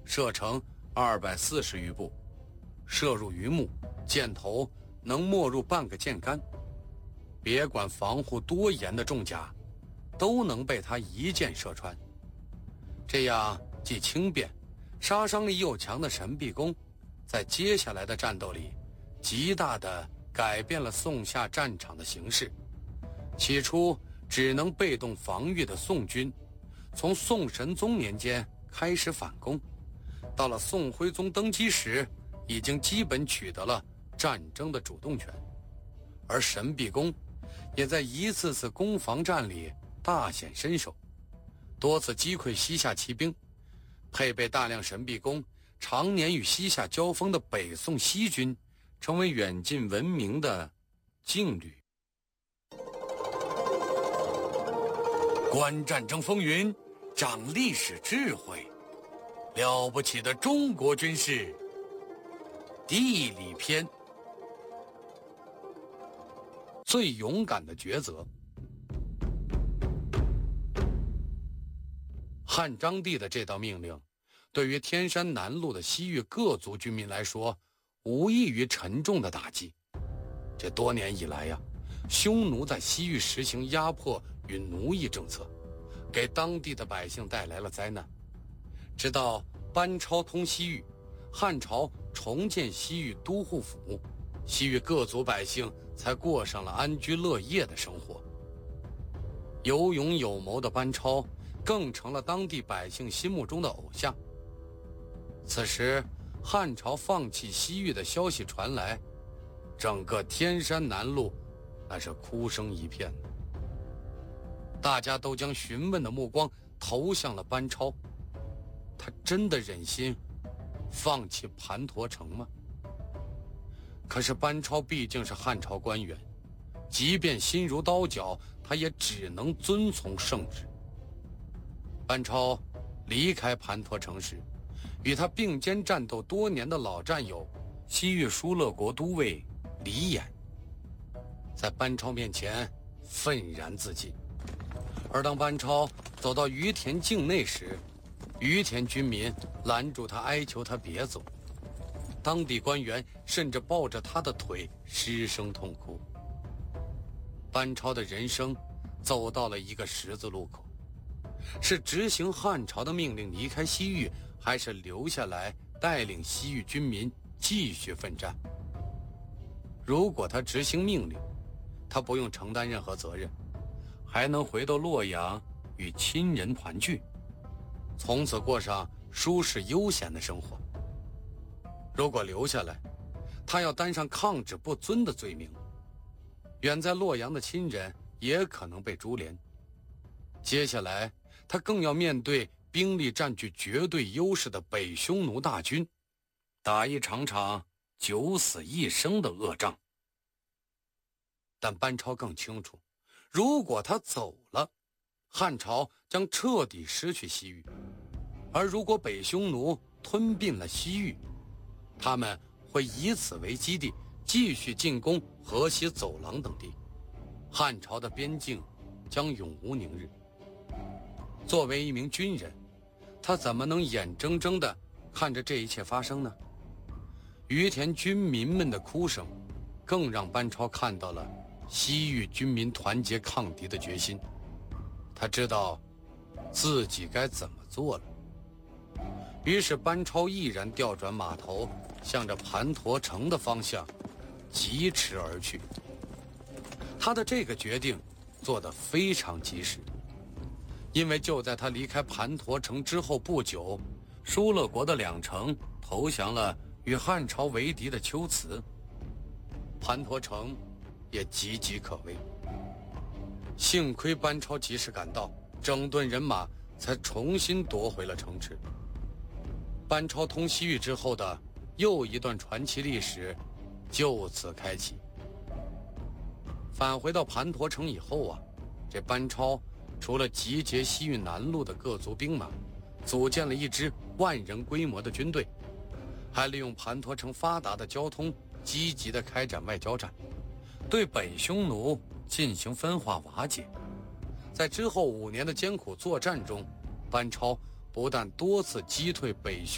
射程240余步，射入鱼目，箭头能没入半个箭杆。别管防护多严的重甲，都能被他一箭射穿。这样既轻便，杀伤力又强的神臂弓，在接下来的战斗里，极大地改变了宋夏战场的形势。起初只能被动防御的宋军，从宋神宗年间开始反攻，到了宋徽宗登基时，已经基本取得了战争的主动权。而神臂弓也在一次次攻防战里大显身手，多次击溃西夏骑兵。配备大量神臂弓，常年与西夏交锋的北宋西军，成为远近闻名的劲旅。观战争风云，长历史智慧，了不起的中国军事地理篇。最勇敢的抉择。汉章帝的这道命令，对于天山南路的西域各族居民来说，无异于沉重的打击。这多年以来呀，匈奴在西域实行压迫与奴役政策，给当地的百姓带来了灾难。直到班超通西域，汉朝重建西域都护府，西域各族百姓才过上了安居乐业的生活。有勇有谋的班超更成了当地百姓心目中的偶像。此时汉朝放弃西域的消息传来，整个天山南路那是哭声一片。大家都将询问的目光投向了班超，他真的忍心放弃盘陀城吗？可是班超毕竟是汉朝官员，即便心如刀绞，他也只能遵从圣旨。班超离开盘陀城时，与他并肩战斗多年的老战友西域疏勒国都尉李衍，在班超面前愤然自尽。而当班超走到于田境内时，于田军民拦住他，哀求他别走。当地官员甚至抱着他的腿失声痛哭。班超的人生走到了一个十字路口，是执行汉朝的命令离开西域，还是留下来带领西域军民继续奋战？如果他执行命令，他不用承担任何责任，还能回到洛阳与亲人团聚，从此过上舒适悠闲的生活。如果留下来，他要担上抗旨不遵的罪名，远在洛阳的亲人也可能被株连。接下来他更要面对兵力占据绝对优势的北匈奴大军，打一场场九死一生的恶仗。但班超更清楚，如果他走了，汉朝将彻底失去西域；而如果北匈奴吞并了西域，他们会以此为基地，继续进攻河西走廊等地，汉朝的边境将永无宁日。作为一名军人，他怎么能眼睁睁地看着这一切发生呢？于田军民们的哭声，更让班超看到了西域军民团结抗敌的决心。他知道自己该怎么做了。于是班超毅然调转马头，向着盘陀城的方向疾驰而去。他的这个决定做得非常及时，因为就在他离开盘陀城之后不久，疏勒国的两城投降了与汉朝为敌的龟兹，盘陀城也岌岌可危。幸亏班超及时赶到，整顿人马，才重新夺回了城池。班超通西域之后的又一段传奇历史就此开启。返回到盘陀城以后啊，这班超除了集结西域南路的各族兵马，组建了一支万人规模的军队，还利用盘陀城发达的交通，积极地开展外交战，对北匈奴进行分化瓦解。在之后5年的艰苦作战中，班超不但多次击退北匈